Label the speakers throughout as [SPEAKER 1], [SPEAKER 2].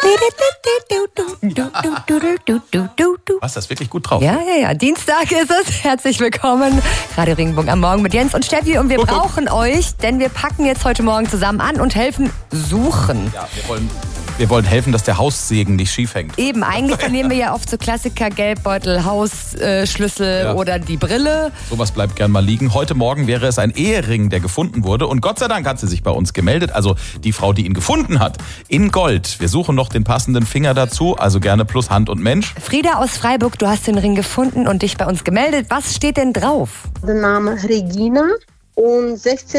[SPEAKER 1] Was, das ist wirklich gut drauf?
[SPEAKER 2] Ja. Dienstag ist es. Herzlich willkommen. Radio Regenbogen am Morgen mit Jens und Steffi. Und wir brauchen euch, denn wir packen jetzt heute Morgen zusammen an und helfen suchen.
[SPEAKER 1] Ja, wir wollen helfen, dass der Haussegen nicht schief hängt.
[SPEAKER 2] Eben, eigentlich verlieren wir ja oft so Klassiker, Geldbeutel, Hausschlüssel oder die Brille.
[SPEAKER 1] Sowas bleibt gern mal liegen. Heute Morgen wäre es ein Ehering, der gefunden wurde. Und Gott sei Dank hat sie sich bei uns gemeldet. Also die Frau, die ihn gefunden hat. In Gold. Wir suchen noch den passenden Finger dazu. Also gerne plus Hand und Mensch.
[SPEAKER 2] Frieda aus Freiburg, du hast den Ring gefunden und dich bei uns gemeldet. Was steht denn drauf?
[SPEAKER 3] Der Name Regina und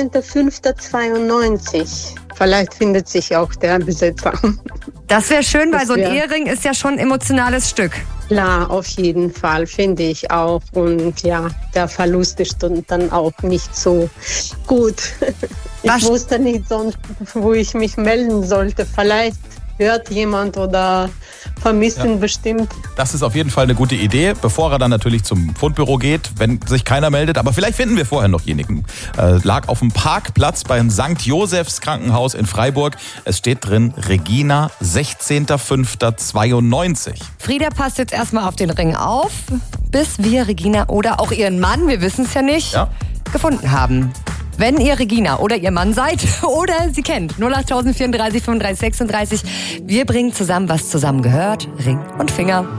[SPEAKER 3] 16.05.92. Vielleicht findet sich auch der Besitzer.
[SPEAKER 2] Das wäre schön, weil so ein Ehering ist ja schon ein emotionales Stück.
[SPEAKER 3] Klar, auf jeden Fall, finde ich auch. Und ja, der Verlust ist dann auch nicht so gut. Ich wusste nicht sonst, wo ich mich melden sollte. Vielleicht hört jemand oder vermisst ihn bestimmt.
[SPEAKER 1] Das ist auf jeden Fall eine gute Idee, bevor er dann natürlich zum Fundbüro geht, wenn sich keiner meldet. Aber vielleicht finden wir vorher noch jenigen. Lag auf dem Parkplatz beim St. Josephs Krankenhaus in Freiburg. Es steht drin, Regina, 16.05.92.
[SPEAKER 2] Frieda passt jetzt erstmal auf den Ring auf, bis wir Regina oder auch ihren Mann, wir wissen es ja nicht, gefunden haben. Wenn ihr Regina oder ihr Mann seid oder sie kennt, 08034 35 36. Wir bringen zusammen, was zusammen gehört, Ring und Finger.